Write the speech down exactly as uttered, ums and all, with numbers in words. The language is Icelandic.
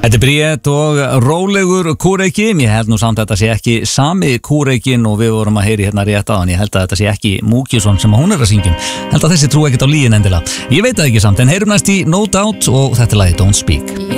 Þetta er Bríett og rólegur kúreiki. Ég held nú samt að þetta sé ekki sami kúreikin og við vorum að heyri hérna rétt áðan. Ég held að þetta sé ekki Múkisson sem hún er að syngja. Held að þessi trú ekkert á lygin endilega. Ég veit það ekki samt, en heyrum næst í No Doubt og þetta er lagið Don't Speak.